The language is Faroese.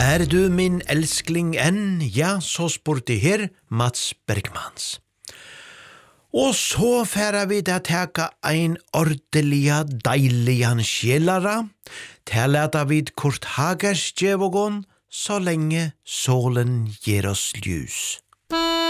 Du min elskling enn? Ja, så spurte her Mats Bergmans. Og så færa vi da teka ein ordeliga deiligan sjelara, tælata vid Kurt Hagers djevogon, så lenge solen ger oss ljus.